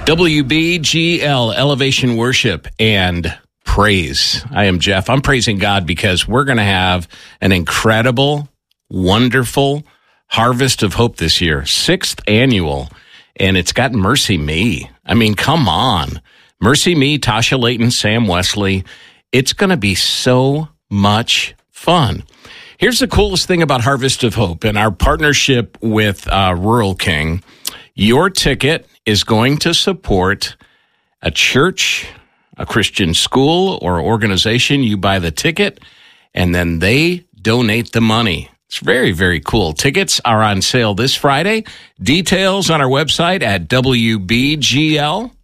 WBGL, Elevation Worship and Praise. I am Jeff. I'm praising God because we're going to have an incredible, wonderful Harvest of Hope this year, 6th annual, and it's got Mercy Me. I mean, come on. Mercy Me, Tasha Layton, Sam Wesley. It's going to be so much fun. Here's the coolest thing about Harvest of Hope and our partnership with Rural King. Your ticket is going to support a church, a Christian school, or organization. You buy the ticket, and then they donate the money. It's very, very cool. Tickets are on sale this Friday. Details on our website at wbgl.org.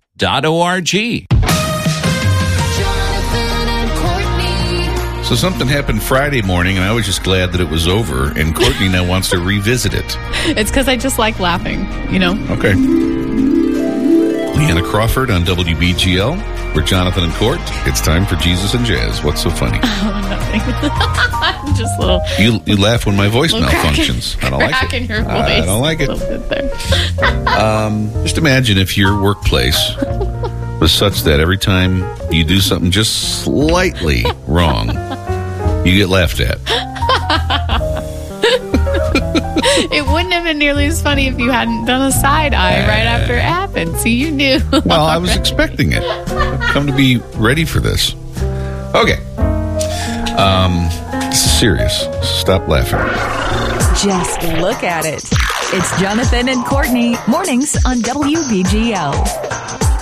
So something happened Friday morning, and I was just glad that it was over, and Courtney now wants to revisit it. It's because I just like laughing, you know? Okay. Leanna Crawford on WBGL. We're Jonathan and Court. It's time for Jesus and Jazz. What's so funny? Oh, nothing. Just a little... You laugh when my voice malfunctions. I don't like it. Crack in your voice. I don't like it. A little bit there. Just imagine if your workplace was such that every time you do something just slightly wrong, you get laughed at. It wouldn't have been nearly as funny if you hadn't done a side eye right after it happened. So you knew. Well, I was expecting it. I've come to be ready for this. Okay. This is serious. Stop laughing. Just look at it. It's Jonathan and Courtney, mornings on WBGL.